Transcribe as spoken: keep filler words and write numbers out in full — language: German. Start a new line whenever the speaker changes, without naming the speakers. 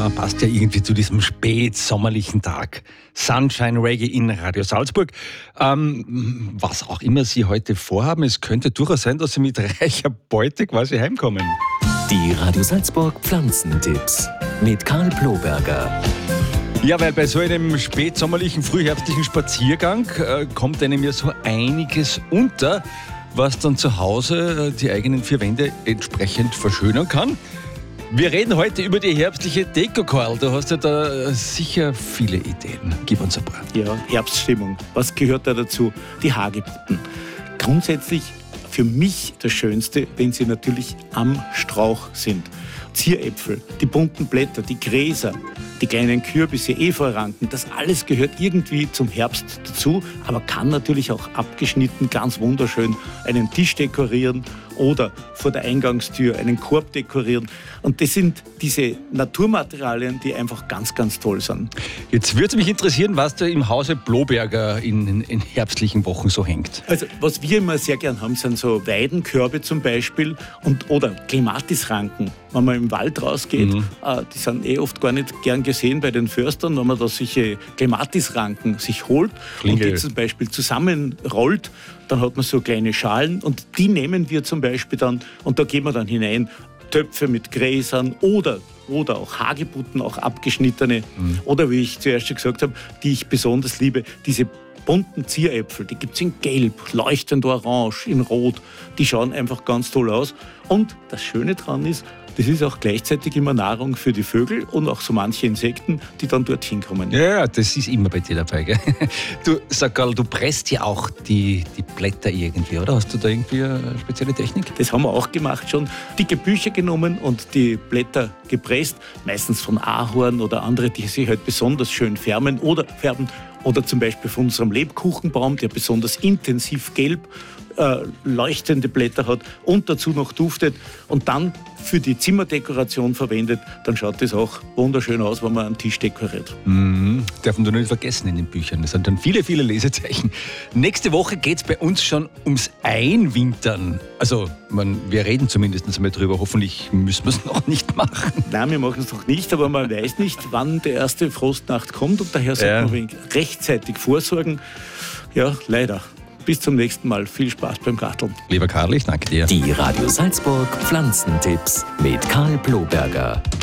Ja, passt ja irgendwie zu diesem spätsommerlichen Tag. Sunshine Reggae in Radio Salzburg. Ähm, was auch immer Sie heute vorhaben, es könnte durchaus sein, dass Sie mit reicher Beute quasi heimkommen.
Die Radio Salzburg Pflanzentipps mit Karl Ploberger.
Ja, weil bei so einem spätsommerlichen, frühherbstlichen Spaziergang äh, kommt einem ja so einiges unter, was dann zu Hause äh, die eigenen vier Wände entsprechend verschönern kann. Wir reden heute über die herbstliche Deko, Karl. Du hast ja da sicher viele Ideen. Gib uns ein paar.
Ja, Herbststimmung. Was gehört da dazu? Die Hagebutten. Grundsätzlich für mich das Schönste, wenn sie natürlich am Strauch sind. Zieräpfel, die bunten Blätter, die Gräser, die kleinen Kürbisse, Efeuranken, das alles gehört irgendwie zum Herbst dazu, aber kann natürlich auch abgeschnitten ganz wunderschön einen Tisch dekorieren oder vor der Eingangstür einen Korb dekorieren. Und das sind diese Naturmaterialien, die einfach ganz, ganz toll sind.
Jetzt würde mich interessieren, was da im Hause Ploberger in, in, in herbstlichen Wochen so hängt.
Also was wir immer sehr gern haben, sind so Weidenkörbe zum Beispiel und, oder Klematisranken. Wenn man im Wald rausgeht, mhm. äh, die sind eh oft gar nicht gern gesehen bei den Förstern, wenn man da solche Klematisranken sich holt
Klingel.
und die zum Beispiel zusammenrollt, dann hat man so kleine Schalen und die nehmen wir zum Beispiel dann und da gehen wir dann hinein Töpfe mit Gräsern oder, oder auch Hagebutten, auch abgeschnittene mhm. oder wie ich zuerst schon gesagt habe, die ich besonders liebe, diese bunten Zieräpfel, die gibt es in Gelb, leuchtend Orange, in Rot, die schauen einfach ganz toll aus und das Schöne daran ist, das ist auch gleichzeitig immer Nahrung für die Vögel und auch so manche Insekten, die dann dorthin kommen.
Ja, das ist immer bei dir dabei, gell? Du, sag Karl, du presst ja auch die, die Blätter irgendwie, oder? Hast du da irgendwie eine spezielle Technik?
Das haben wir auch gemacht schon. Dicke Bücher genommen und die Blätter gepresst, meistens von Ahorn oder andere, die sich halt besonders schön färben oder färben. Oder zum Beispiel von unserem Lebkuchenbaum, der besonders intensiv gelb Äh, leuchtende Blätter hat und dazu noch duftet und dann für die Zimmerdekoration verwendet, dann schaut das auch wunderschön aus, wenn man einen Tisch dekoriert.
Mhm. Dürfen wir nicht vergessen in den Büchern. Das sind dann viele, viele Lesezeichen. Nächste Woche geht es bei uns schon ums Einwintern. Also, man, wir reden zumindest einmal drüber. Hoffentlich müssen wir es noch nicht machen.
Nein, wir machen es noch nicht, aber man weiß nicht, wann die erste Frostnacht kommt und daher sollte
ja.
man wenig rechtzeitig vorsorgen. Ja, leider. Bis zum nächsten Mal. Viel Spaß beim Garteln.
Lieber Karl, ich danke dir.
Die Radio Salzburg Pflanzentipps mit Karl Ploberger.